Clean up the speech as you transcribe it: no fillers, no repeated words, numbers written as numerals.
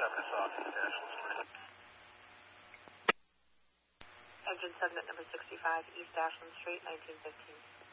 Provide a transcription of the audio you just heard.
us off East Ashland Street. Engine 7 at number 65, East Ashland Street, 1915.